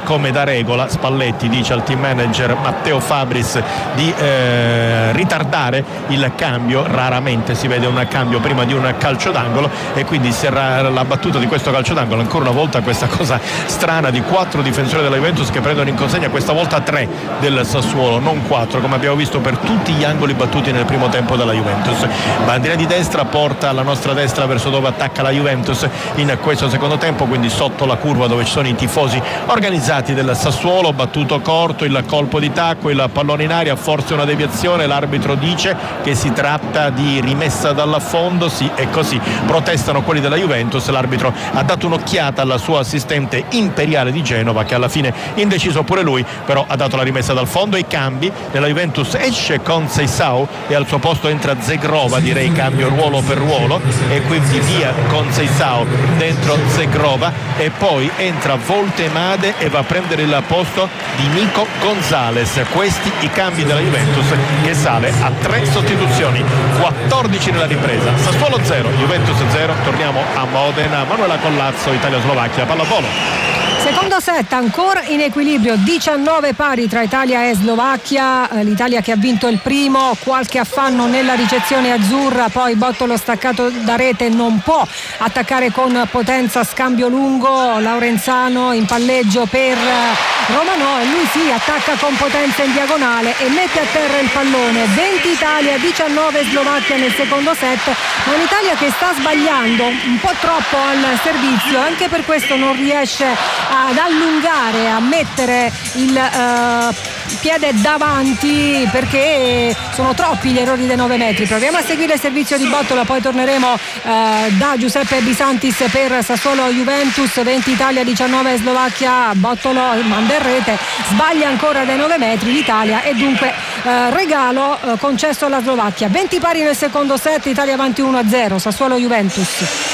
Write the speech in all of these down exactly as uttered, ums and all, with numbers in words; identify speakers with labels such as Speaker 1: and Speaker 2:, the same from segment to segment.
Speaker 1: come da regola Spalletti dice al team manager Matteo Fabris di eh, ritardare il cambio. Raramente si vede un cambio prima di un calcio d'angolo, e quindi sarà la battuta di questo calcio d'angolo. Ancora una volta questa cosa strana di quattro difensori della Juventus che prendono in consegna, questa volta tre del Sassuolo, non quattro come abbiamo visto per tutti gli angoli battuti nel primo tempo della Juventus. Bandiera di destra porta alla nostra destra verso dove attacca la Juventus in questo secondo tempo, quindi sotto la curva dove ci sono i tifosi organizzati del Sassuolo. Battuto corto, il colpo di tacco, il pallone in aria, forse una deviazione, l'arbitro dice che si tratta di rimessa dal fondo, sì, è così, protestano quelli della Juventus. L'arbitro ha dato un'occhiata alla sua assistente Imperiale di Genova, che alla fine indeciso pure lui, però ha dato la rimessa dal fondo. I cambi nella Juventus: esce Conceição e al suo posto entra Zegrova, direi cambio ruolo per ruolo, e quindi via Conceição, dentro Zegrova, e poi entra Voltemade e va a prendere il posto di Nico Gonzalez. Questi i cambi della Juventus, che sale a tre sostituzioni, quattordici nella ripresa. Sassuolo zero, Juventus zero. Torniamo a Modena. Manuela Collazzo, Italia-Slovacchia, pallavolo.
Speaker 2: Secondo set ancora in equilibrio, diciannove pari tra Italia e Slovacchia. L'Italia che ha vinto il primo, qualche affanno nella ricezione azzurra, poi Bottolo staccato da rete, non può attaccare con potenza, scambio lungo, Laurenzano in palleggio per Romanò, e lui sì, attacca con potenza in diagonale e mette a terra il pallone. venti Italia, diciannove Slovacchia nel secondo set, ma un'Italia che sta sbagliando un po' troppo al servizio, anche per questo non riesce ad allungare, a mettere il uh, piede davanti, perché sono troppi gli errori dei nove metri. Proviamo a seguire il servizio di Bottolo, poi torneremo uh, da Giuseppe Bisantis per Sassuolo Juventus. venti Italia, diciannove Slovacchia. Bottolo manda in rete, sbaglia ancora dai nove metri l'Italia, e dunque uh, regalo uh, concesso alla Slovacchia. venti pari nel secondo set, Italia avanti uno a zero, Sassuolo Juventus.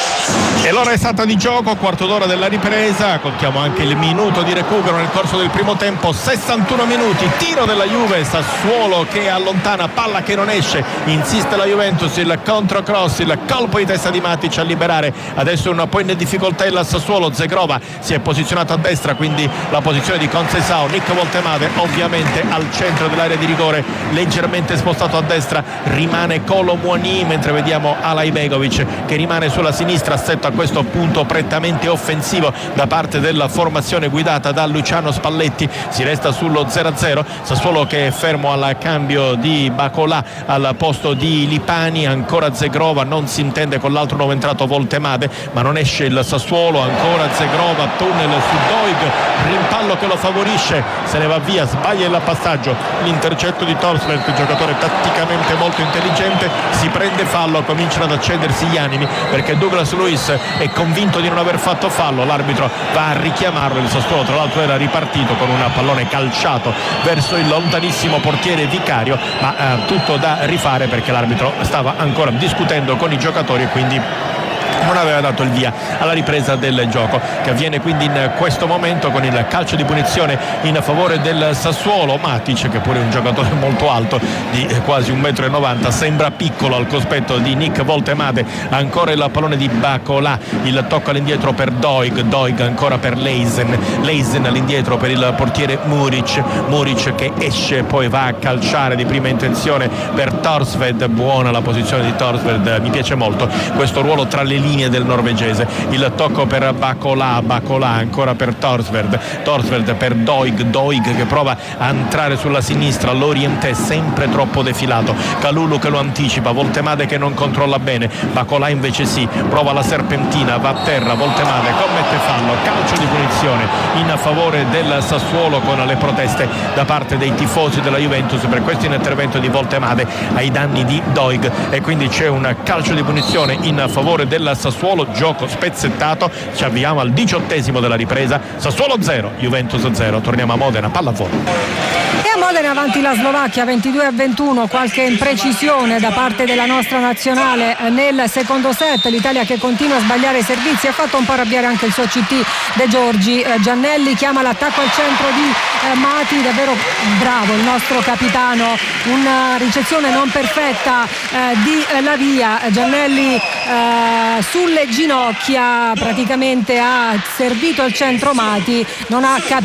Speaker 1: E l'ora esatta di gioco, quarto d'ora della ripresa, contiamo anche il minuto di recupero nel corso del primo tempo, sessantuno minuti, tiro della Juve, Sassuolo che allontana, palla che non esce, insiste la Juventus, il controcross, il colpo di testa di Matic a liberare, adesso un po' in difficoltà il Sassuolo. Zegrova si è posizionato a destra, quindi la posizione di Conceição. Nick Voltemade ovviamente al centro dell'area di rigore, leggermente spostato a destra rimane Kolo Muani, mentre vediamo Alay Begovic che rimane sulla sinistra, stretto a questo punto prettamente offensivo da parte della formazione guidata da Luciano Spalletti. Si resta sullo zero a zero, Sassuolo che è fermo al cambio di Bacolà al posto di Lipani, ancora Zegrova, non si intende con l'altro nuovo entrato Voltemade, ma non esce il Sassuolo, ancora Zegrova, tunnel su Doig, rimpallo che lo favorisce, se ne va via, sbaglia il passaggio, l'intercetto di Torsveld, giocatore tatticamente molto intelligente, si prende fallo, cominciano ad accendersi gli animi perché Douglas Luiz è convinto di non aver fatto fallo, l'arbitro va a richiamarlo. Il Sassuolo tra l'altro era ripartito con un pallone calciato verso il lontanissimo portiere Vicario, ma eh, tutto da rifare perché l'arbitro stava ancora discutendo con i giocatori e quindi non aveva dato il via alla ripresa del gioco, che avviene quindi in questo momento con il calcio di punizione in favore del Sassuolo. Matic, che pure è un giocatore molto alto di quasi un metro e novanta, sembra piccolo al cospetto di Nick Voltemade. Ancora il pallone di Bacolà, il tocco all'indietro per Doig, Doig ancora per Leisen, Leisen all'indietro per il portiere Muric, Muric che esce, poi va a calciare di prima intenzione per Torsved. Buona la posizione di Torsved, mi piace molto questo ruolo tra le linee del norvegese. Il tocco per Bacolà, Bacolà ancora per Torsveld, Torsveld per Doig, Doig che prova a entrare sulla sinistra, l'Orientè sempre troppo defilato, Kalulu che lo anticipa, Voltemade che non controlla bene, Bacolà invece sì, prova la serpentina, va a terra, Voltemade commette fallo, calcio di punizione in favore del Sassuolo con le proteste da parte dei tifosi della Juventus per questo intervento di Voltemade ai danni di Doig, e quindi c'è un calcio di punizione in favore del Sassuolo, gioco spezzettato. Ci avviamo al diciottesimo della ripresa, Sassuolo zero, Juventus zero. Torniamo a Modena, pallavolo.
Speaker 2: E a Modena avanti la Slovacchia ventidue a ventuno, qualche imprecisione da parte della nostra nazionale nel secondo set. L'Italia che continua a sbagliare i servizi, ha fatto un po' arrabbiare anche il suo C T De Giorgi. Giannelli chiama l'attacco al centro di Mati, davvero bravo il nostro capitano, una ricezione non perfetta eh, di Lavia. Giannelli eh, sulle ginocchia praticamente ha servito il centro Mati, non ha capito